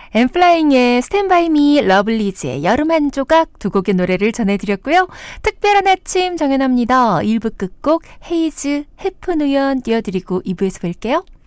엠플라잉의 스탠 바이 미, 러블리즈의 여름 한 조각 두 곡의 노래를 전해드렸고요. 특별한 아침 정연합니다. 1부 끝곡 헤이즈 해픈 우연 띄워드리고 2부에서 뵐게요.